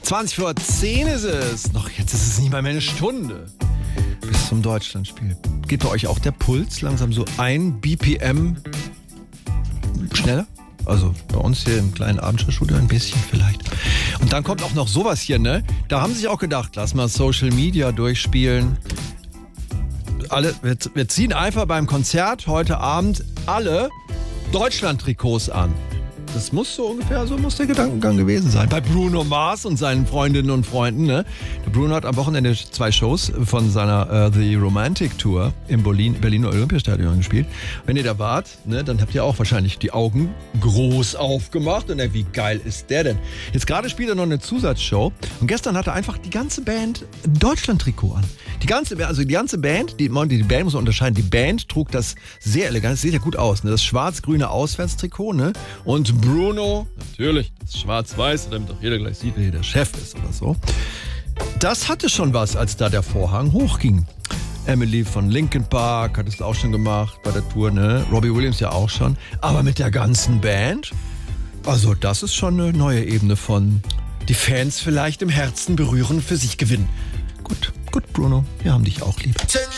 20:10 ist es. Noch jetzt ist es nicht mal mehr eine Stunde bis zum Deutschlandspiel. Geht bei euch auch der Puls langsam so ein BPM schneller? Also bei uns hier im kleinen Abendschaustudio ein bisschen vielleicht. Und dann kommt auch noch sowas hier, ne? Da haben sie sich auch gedacht, lass mal Social Media durchspielen. Wir ziehen einfach beim Konzert heute Abend alle Deutschland-Trikots an. Das muss so ungefähr, so muss der Gedankengang gewesen sein. Bei Bruno Mars und seinen Freundinnen und Freunden, ne? Der Bruno hat am Wochenende 2 Shows von seiner The Romantic Tour im Berliner Olympiastadion gespielt. Wenn ihr da wart, ne, dann habt ihr auch wahrscheinlich die Augen groß aufgemacht. Und wie geil ist der denn? Jetzt gerade spielt er noch eine Zusatzshow. Und gestern hatte einfach die ganze Band ein Deutschland-Trikot an. Die ganze Band, die Band muss man unterscheiden, die Band trug das sehr elegant, das sieht ja gut aus, ne? Das schwarz-grüne Auswärtstrikot, ne? Und Bruno, natürlich, das schwarz-weiß, damit auch jeder gleich sieht, wer hier der Chef ist oder so. Das hatte schon was, als da der Vorhang hochging. Emily von Linkin Park hat es auch schon gemacht bei der Tour, ne? Robbie Williams ja auch schon. Aber mit der ganzen Band, also das ist schon eine neue Ebene von die Fans vielleicht im Herzen berühren, für sich gewinnen. Gut, Bruno, wir haben dich auch lieb.